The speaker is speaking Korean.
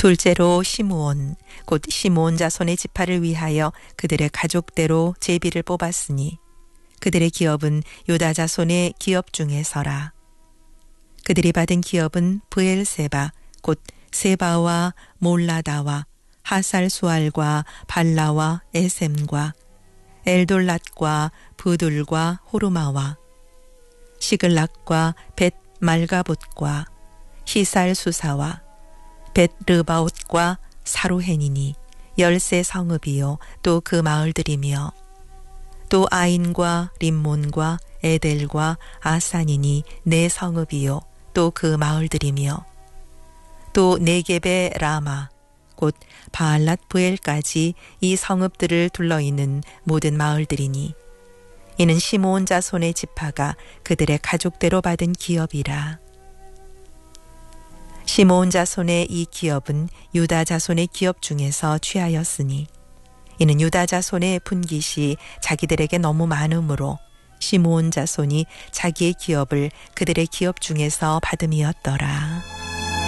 둘째로 시므온 곧 시므온 자손의 지파를 위하여 그들의 가족대로 제비를 뽑았으니 그들의 기업은 유다 자손의 기업 중에서라. 그들이 받은 기업은 브엘세바 곧 세바와 몰라다와 하살수알과 발라와 에셈과 엘돌랏과 부둘과 호르마와 시글락과 벳 말가봇과 히살수사와 벳 르바옷과 사루헨이니 13 성읍이요 또 그 마을들이며 또 아인과 림몬과 에델과 아산이니 4 성읍이요 또 그 마을들이며 또 네겝의 라마 곧 바알랏 브엘까지 이 성읍들을 둘러있는 모든 마을들이니 이는 시므온 자손의 지파가 그들의 가족대로 받은 기업이라. 시므온 자손의 이 기업은 유다 자손의 기업 중에서 취하였으니 이는 유다 자손의 분깃이 자기들에게 너무 많으므로 시므온 자손이 자기의 기업을 그들의 기업 중에서 받음이었더라.